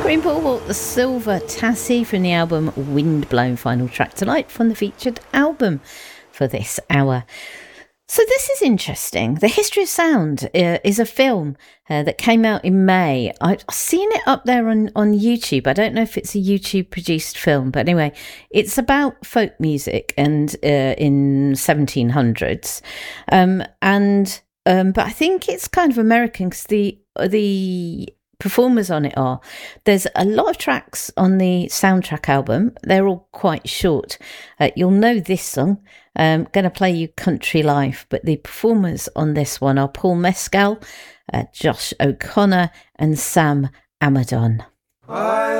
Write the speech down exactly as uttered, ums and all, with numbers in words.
Green Paul bought the Silver Tassie from the album Windblown, final track tonight from the featured album for this hour. So this is interesting. The History of Sound uh, is a film uh, that came out in May. I've seen it up there on, on YouTube. I don't know if it's a YouTube produced film, but anyway, it's about folk music and uh, in seventeen hundreds. Um, and um, but I think it's kind of American because the the performers on it are. There's a lot of tracks on the soundtrack album. They're all quite short. Uh, you'll know this song. I'm going to play you Country Life, but the performers on this one are Paul Mescal, uh, Josh O'Connor and Sam Amadon. I